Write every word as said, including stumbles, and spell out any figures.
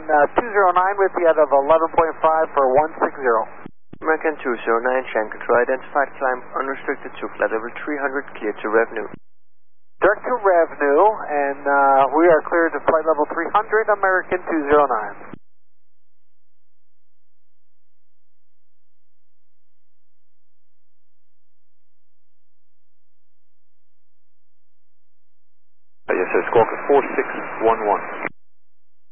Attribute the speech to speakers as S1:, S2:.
S1: uh, two zero nine with you out of eleven point five for one six zero.
S2: American two zero nine, Shan Control identified, climb unrestricted to flight level three hundred, clear to revenue.
S1: Direct to revenue, and uh, we are cleared to flight level three hundred, American two zero nine.
S3: Yes, sir, Squawk four six one one.